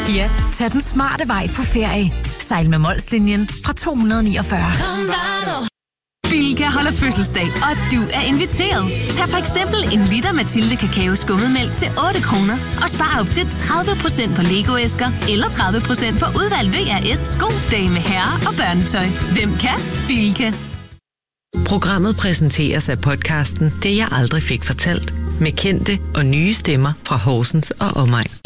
Ja, tag den smarte vej på ferie. Sejl med Molslinjen fra 249. Bilka holder fødselsdag, og du er inviteret. Tag for eksempel en liter Mathilde Kakao Skummetmælk til 8 kroner og spar op til 30% på Lego-æsker eller 30% på udvalgt VRS sko, dame, herre og børnetøj. Hvem kan? Bilka. Programmet præsenteres af podcasten Det jeg aldrig fik fortalt, med kendte og nye stemmer fra Horsens og omegn.